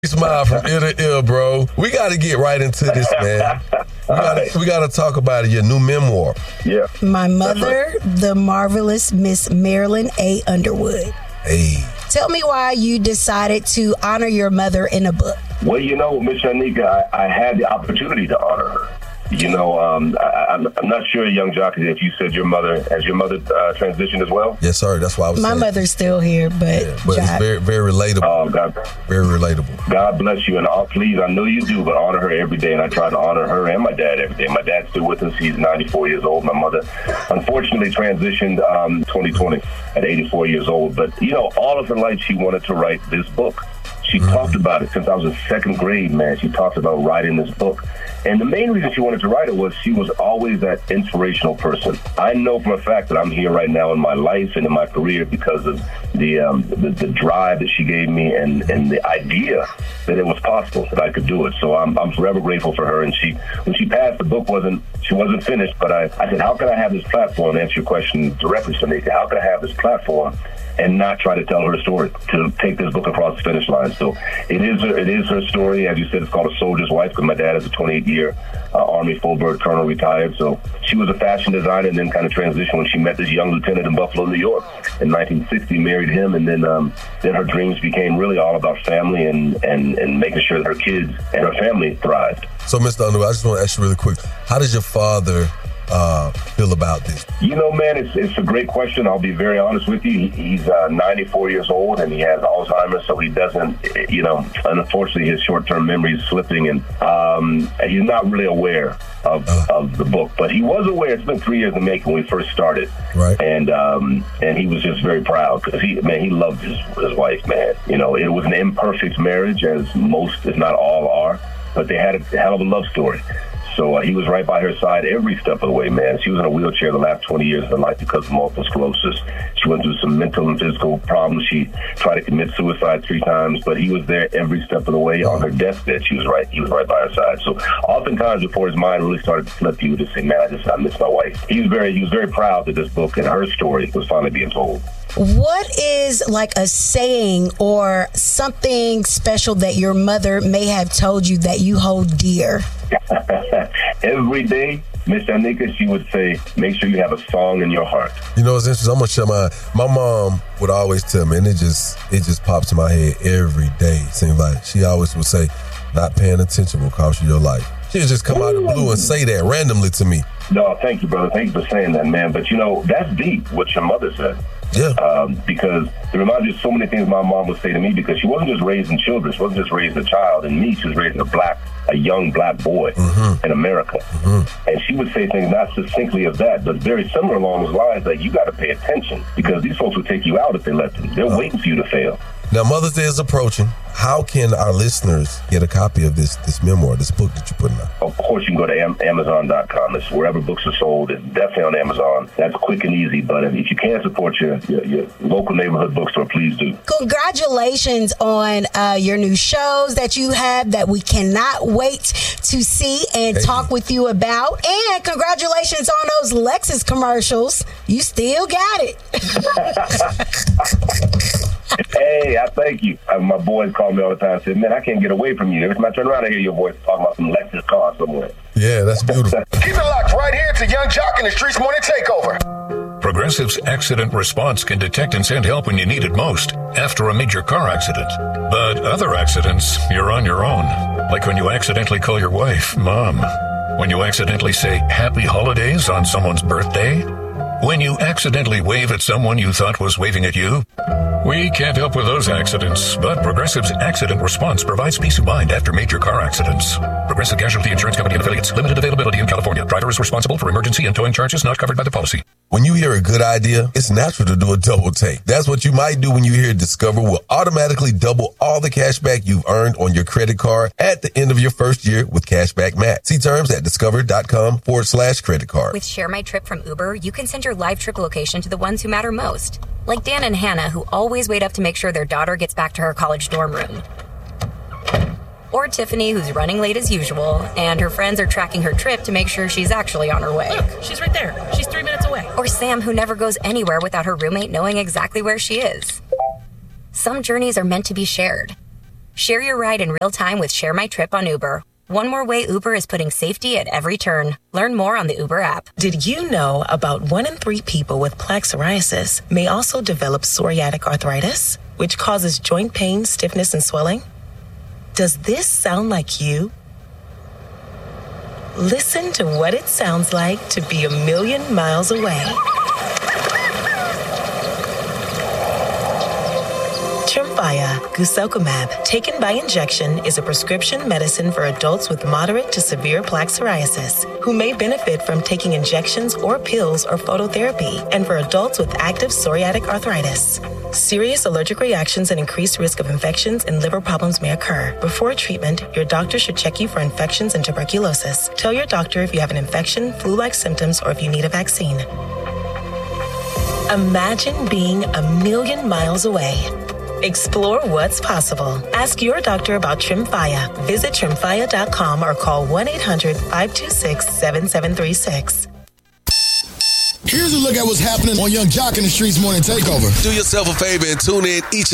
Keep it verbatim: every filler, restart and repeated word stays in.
Smile from ear to ear, bro. We got to get right into this, man. We got right. we got to talk about it, your new memoir. Yeah. My Mother, the Marvelous Miss Marilyn A. Underwood. Hey. Tell me why you decided to honor your mother in a book. Well, you know, Miss Shanika, I, I had the opportunity to honor her. You know, um, I, I'm, I'm not sure, Young Jockey, if you said your mother, has your mother uh, transitioned as well? Yes, sir. That's why I was My saying. mother's still here, but... Yeah, but it's very, very relatable. Oh, God. Very relatable. God bless you. And uh, please, I know you do, but honor her every day. And I try to honor her and my dad every day. My dad's still with us. He's ninety-four years old. My mother, unfortunately, transitioned um, twenty twenty at eighty-four years old. But, you know, all of her life, she wanted to write this book. She mm-hmm. talked about it since I was in second grade, man. She talked about writing this book. And the main reason she wanted to write it was she was always that inspirational person. I know for a fact that I'm here right now in my life and in my career because of the um, the, the drive that she gave me and, and the idea that it was possible that I could do it. So I'm I'm forever grateful for her. And she when she passed, the book wasn't she wasn't finished. But I, I said, how can I have this platform? To answer your question directly, Shanika, how can I have this platform and not try to tell her story, to take this book across the finish line? So it is her, it is her story. As you said, it's called A Soldier's Wife, because my dad is a twenty-eight year uh, Army full bird colonel, retired. So she was a fashion designer and then kind of transitioned when she met this young lieutenant in Buffalo, New York in nineteen sixty, married him. And then um, then her dreams became really all about family and, and, and making sure that her kids and her family thrived. So, Mister Underwood, I just want to ask you really quick, how does your father Uh, feel about this? You know, man, it's it's a great question. I'll be very honest with you. He, he's uh, ninety-four years old and he has Alzheimer's, so he doesn't, you know, unfortunately his short-term memory is slipping, and um, he's not really aware of uh. of the book. But he was aware. It's been three years in the making when we first started, right? And um, and he was just very proud because he, man, he loved his his wife, man. You know, it was an imperfect marriage, as most, if not all, are, but they had a hell of a love story. So uh, he was right by her side every step of the way, man. She was in a wheelchair the last twenty years of her life because of multiple sclerosis. She went through some mental and physical problems. She tried to commit suicide three times, but he was there every step of the way. On her deathbed, she was right. He was right by her side. So oftentimes before his mind really started to slip, he would just say, man, I just I miss my wife. He was very, he was very proud that this book and her story was finally being told. What is like a saying or something special that your mother may have told you that you hold dear? Every day, Miss Shanika, she would say, make sure you have a song in your heart. You know, it's interesting. I'm going to share my, my mom would always tell me, and it just, it just pops in my head every day. It seems like she always would say, not paying attention will cost you your life. She would just come out of the blue and say that randomly to me. No, thank you, brother. Thank you for saying that, man. But, you know, that's deep, what your mother said. Yeah. Um, because it reminds me of so many things my mom would say to me, because she wasn't just raising children. She wasn't just raising a child and me. She was raising a black, a young black boy mm-hmm. in America. Mm-hmm. And she would say things not succinctly of that, but very similar along those lines, like you got to pay attention because these folks will take you out if they let them. They're oh. waiting for you to fail. Now, Mother's Day is approaching. How can our listeners get a copy of this this memoir, this book that you're putting out? Of course, you can go to am- Amazon dot com. It's wherever books are sold. It's definitely on Amazon. That's quick and easy. But if you can't support your, your, your local neighborhood bookstore, please do. Congratulations on uh, your new shows that you have that we cannot wait to see and hey. talk with you about. And congratulations on those Lexus commercials. You still got it. Hey, I thank you. Uh, my boys call me all the time and say, man, I can't get away from you. Every time I turn around, I hear your voice talking about some Lexus car somewhere. Yeah, that's beautiful. Keep it locked right here to Young Jock in the Streets Morning Takeover. Progressive's Accident Response can detect and send help when you need it most after a major car accident. But other accidents, you're on your own. Like when you accidentally call your wife, Mom. When you accidentally say Happy Holidays on someone's birthday. When you accidentally wave at someone you thought was waving at you. We can't help with those accidents, but Progressive's Accident Response provides peace of mind after major car accidents. Progressive Casualty Insurance Company and Affiliates. Limited availability in California. Driver is responsible for emergency and towing charges not covered by the policy. When you hear a good idea, it's natural to do a double take. That's what you might do when you hear Discover will automatically double all the cash back you've earned on your credit card at the end of your first year with Cashback Max. See terms at discover.com forward slash credit card. With Share My Trip from Uber, you can send your live trip location to the ones who matter most. Like Dan and Hannah, who always wait up to make sure their daughter gets back to her college dorm room. Or Tiffany, who's running late as usual, and her friends are tracking her trip to make sure she's actually on her way. Look, she's right there. She's three minutes away. Or Sam, who never goes anywhere without her roommate knowing exactly where she is. Some journeys are meant to be shared. Share your ride in real time with Share My Trip on Uber. One more way Uber is putting safety at every turn. Learn more on the Uber app. Did you know about one in three people with plaque psoriasis may also develop psoriatic arthritis, which causes joint pain, stiffness, and swelling? Does this sound like you? Listen to what it sounds like to be a million miles away. Tremfya guselkumab, taken by injection, is a prescription medicine for adults with moderate to severe plaque psoriasis who may benefit from taking injections or pills or phototherapy, and for adults with active psoriatic arthritis. Serious allergic reactions and increased risk of infections and liver problems may occur. Before treatment, your doctor should check you for infections and tuberculosis. Tell your doctor if you have an infection, flu-like symptoms, or if you need a vaccine. Imagine being a million miles away. Explore what's possible. Ask your doctor about Tremfya. Visit tremfya dot com or call one eight hundred five two six seven seven three six. Here's a look at what's happening on Young Jock in the Streets Morning Takeover. Do yourself a favor and tune in each